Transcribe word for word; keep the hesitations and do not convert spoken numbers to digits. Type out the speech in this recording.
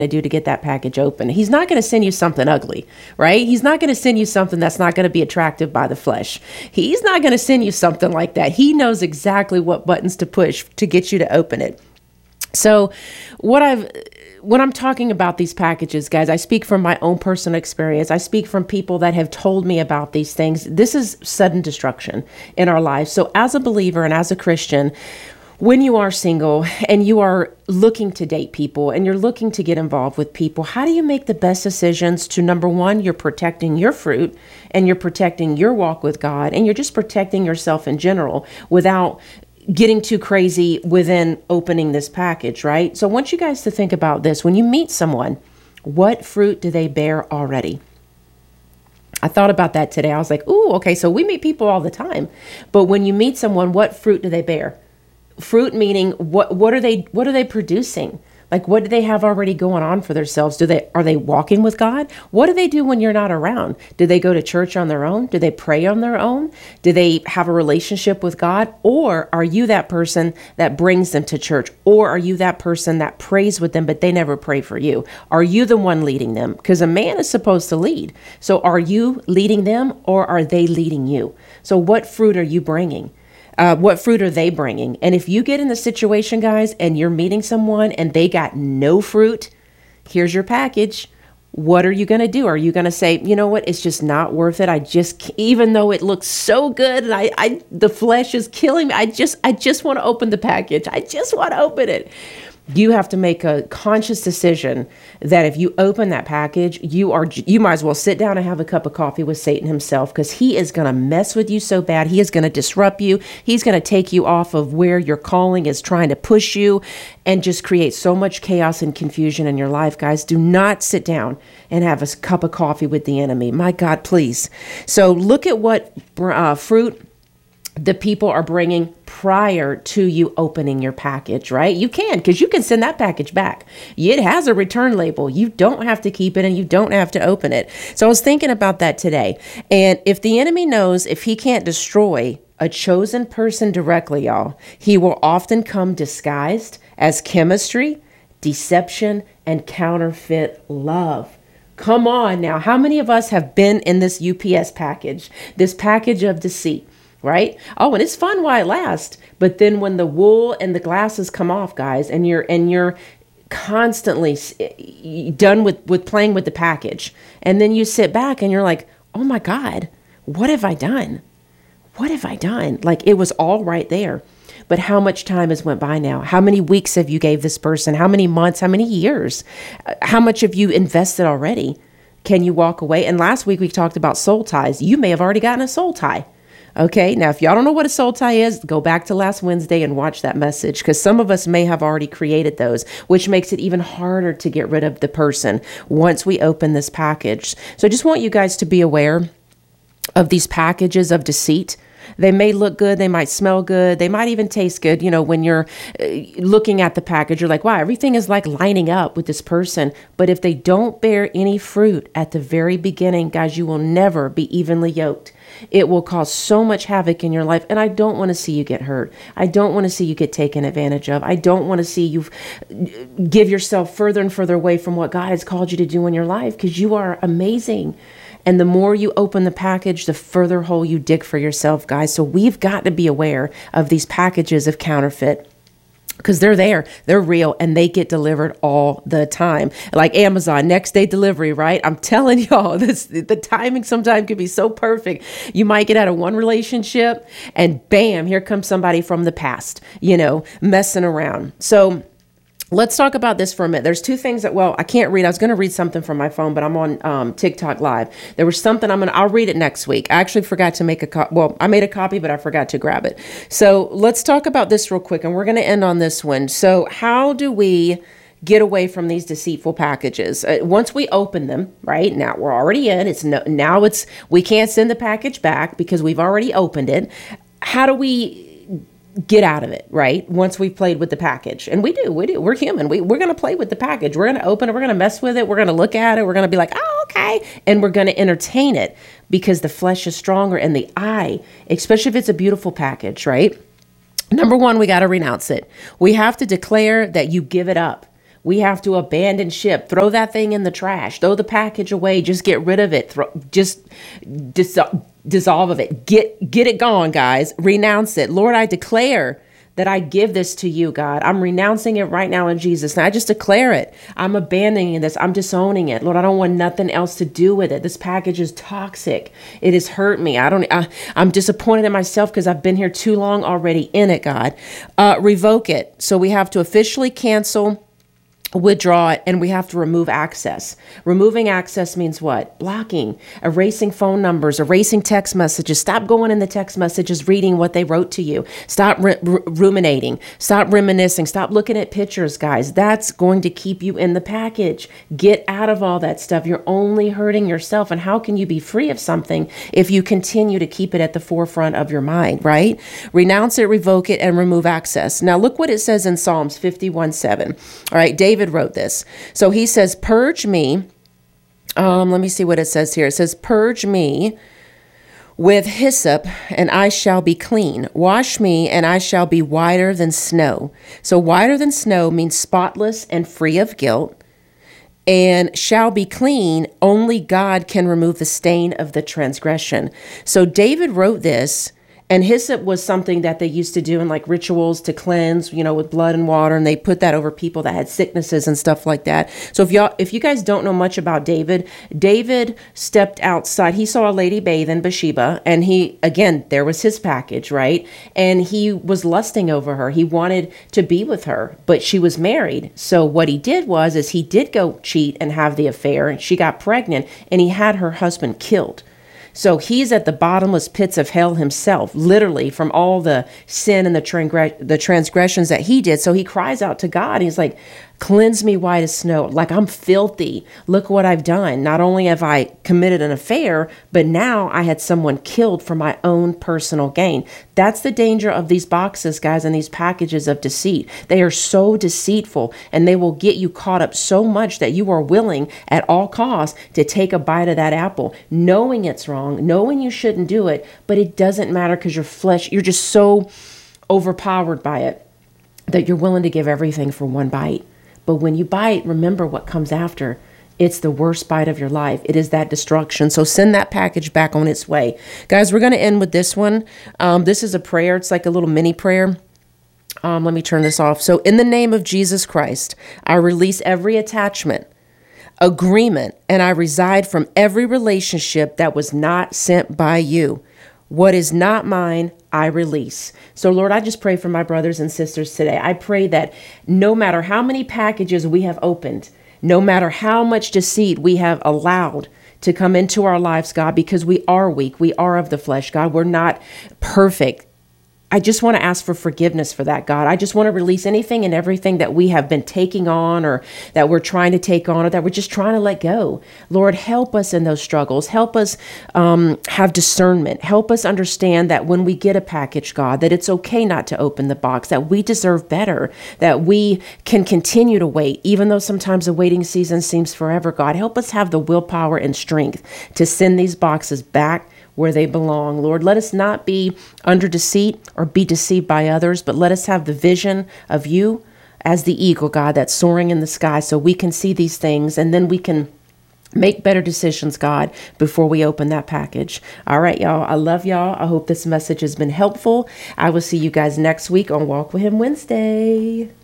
to do to get that package open. He's not going to send you something ugly, right? He's not going to send you something that's not going to be attractive by the flesh. He's not going to send you something like that. He knows exactly what buttons to push to get you to open it. So what I've, when I'm talking about these packages, guys, I speak from my own personal experience. I speak from people that have told me about these things. This is sudden destruction in our lives. So as a believer and as a Christian, when you are single and you are looking to date people and you're looking to get involved with people, how do you make the best decisions to, number one, you're protecting your fruit and you're protecting your walk with God and you're just protecting yourself in general without getting too crazy within opening this package, right? So I want you guys to think about this. When you meet someone, what fruit do they bear already? I thought about that today. I was like, ooh, okay, so we meet people all the time. But when you meet someone, what fruit do they bear? Fruit meaning what what are they what are they producing? Like, what do they have already going on for themselves? Do they are they walking with God? What do they do when you're not around? Do they go to church on their own? Do they pray on their own? Do they have a relationship with God? Or are you that person that brings them to church? Or are you that person that prays with them, but they never pray for you? Are you the one leading them? Because a man is supposed to lead. So are you leading them or are they leading you? So what fruit are you bringing? Uh, what fruit are they bringing? And if you get in the situation, guys, and you're meeting someone and they got no fruit, here's your package. What are you going to do? Are you going to say, you know what? It's just not worth it. I just, even though it looks so good and I, I, the flesh is killing me. I just, I just want to open the package. I just want to open it. You have to make a conscious decision that if you open that package, you are, you might as well sit down and have a cup of coffee with Satan himself, because he is going to mess with you so bad. He is going to disrupt you. He's going to take you off of where your calling is trying to push you and just create so much chaos and confusion in your life. Guys, do not sit down and have a cup of coffee with the enemy. My God, please. So look at what uh, fruit the people are bringing prior to you opening your package, right? You can, because you can send that package back. It has a return label. You don't have to keep it and you don't have to open it. So I was thinking about that today. And if the enemy knows if he can't destroy a chosen person directly, y'all, he will often come disguised as chemistry, deception, and counterfeit love. Come on now. How many of us have been in this U P S package, this package of deceit? Right? Oh, and it's fun while it lasts. But then when the wool and the glasses come off, guys, and you're and you're constantly done with, with playing with the package, and then you sit back and you're like, oh my God, what have I done? What have I done? Like, it was all right there. But how much time has went by now? How many weeks have you gave this person? How many months? How many years? How much have you invested already? Can you walk away? And last week we talked about soul ties. You may have already gotten a soul tie. Okay, now if y'all don't know what a soul tie is, go back to last Wednesday and watch that message, because some of us may have already created those, which makes it even harder to get rid of the person once we open this package. So I just want you guys to be aware of these packages of deceit. They may look good. They might smell good. They might even taste good. You know, when you're looking at the package, you're like, wow, everything is like lining up with this person. But if they don't bear any fruit at the very beginning, guys, you will never be evenly yoked. It will cause so much havoc in your life. And I don't want to see you get hurt. I don't want to see you get taken advantage of. I don't want to see you give yourself further and further away from what God has called you to do in your life, because you are amazing. And the more you open the package, the further hole you dig for yourself, guys. So we've got to be aware of these packages of counterfeit, because they're there, they're real, and they get delivered all the time. Like Amazon, next day delivery, right? I'm telling y'all, this, the timing sometimes can be so perfect. You might get out of one relationship and bam, here comes somebody from the past, you know, messing around. So let's talk about this for a minute. There's two things that, well, I can't read. I was going to read something from my phone, but I'm on um, TikTok Live. There was something I'm going to, I'll read it next week. I actually forgot to make a copy. Well, I made a copy, but I forgot to grab it. So let's talk about this real quick, and we're going to end on this one. So how do we get away from these deceitful packages? Uh, once we open them, right? Now we're already in. It's no, now it's, we can't send the package back because we've already opened it. How do we get out of it, right? Once we've played with the package. And we do, we do, we're human. We, we're going to play with the package. We're going to open it. We're going to mess with it. We're going to look at it. We're going to be like, oh, okay. And we're going to entertain it, because the flesh is stronger and the eye, especially if it's a beautiful package, right? Number one, we got to renounce it. We have to declare that you give it up. We have to abandon ship, throw that thing in the trash, throw the package away, just get rid of it, throw, just dis- dissolve of it, get, get it gone, guys, renounce it. Lord, I declare that I give this to you, God. I'm renouncing it right now in Jesus. And I just declare it. I'm abandoning this. I'm disowning it. Lord, I don't want nothing else to do with it. This package is toxic. It has hurt me. I don't, I, I'm disappointed in myself because I've been here too long already in it, God. Uh, revoke it. So we have to officially cancel, withdraw it, and we have to remove access. Removing access means what? Blocking, erasing phone numbers, erasing text messages. Stop going in the text messages, reading what they wrote to you. Stop r- r- ruminating. Stop reminiscing. Stop looking at pictures, guys. That's going to keep you in the package. Get out of all that stuff. You're only hurting yourself. And how can you be free of something if you continue to keep it at the forefront of your mind, right? Renounce it, revoke it, and remove access. Now look what it says in Psalms fifty-one seven. All right, David wrote this. So he says, purge me. Um, let me see what it says here. It says, purge me with hyssop and I shall be clean. Wash me and I shall be whiter than snow. So whiter than snow means spotless and free of guilt. And shall be clean. Only God can remove the stain of the transgression. So David wrote this. And hyssop was something that they used to do in like rituals to cleanse, you know, with blood and water. And they put that over people that had sicknesses and stuff like that. So if y'all, if you guys don't know much about David, David stepped outside. He saw a lady bathe in Bathsheba. And he, again, there was his package, right? And he was lusting over her. He wanted to be with her, but she was married. So what he did was, is he did go cheat and have the affair. And she got pregnant and he had her husband killed. So he's at the bottomless pits of hell himself, literally, from all the sin and the, transgress- the transgressions that he did. So he cries out to God. He's like, cleanse me white as snow. Like, I'm filthy. Look what I've done. Not only have I committed an affair, but now I had someone killed for my own personal gain. That's the danger of these boxes, guys, and these packages of deceit. They are so deceitful, and they will get you caught up so much that you are willing at all costs to take a bite of that apple, knowing it's wrong, knowing you shouldn't do it, but it doesn't matter because your flesh, you're just so overpowered by it that you're willing to give everything for one bite. But when you bite, remember what comes after. It's the worst bite of your life. It is that destruction. So send that package back on its way. Guys, we're going to end with this one. Um, this is a prayer. It's like a little mini prayer. Um, let me turn this off. So in the name of Jesus Christ, I release every attachment, agreement, and I reside from every relationship that was not sent by you. What is not mine, I release. So Lord, I just pray for my brothers and sisters today. I pray that no matter how many packages we have opened, no matter how much deceit we have allowed to come into our lives, God, because we are weak, we are of the flesh, God, we're not perfect. I just want to ask for forgiveness for that, God. I just want to release anything and everything that we have been taking on or that we're trying to take on or that we're just trying to let go. Lord, help us in those struggles. Help us um, have discernment. Help us understand that when we get a package, God, that it's okay not to open the box, that we deserve better, that we can continue to wait, even though sometimes the waiting season seems forever, God. Help us have the willpower and strength to send these boxes back where they belong. Lord, let us not be under deceit or be deceived by others, but let us have the vision of you as the eagle, God, that's soaring in the sky so we can see these things and then we can make better decisions, God, before we open that package. All right, y'all. I love y'all. I hope this message has been helpful. I will see you guys next week on Walk With Him Wednesday.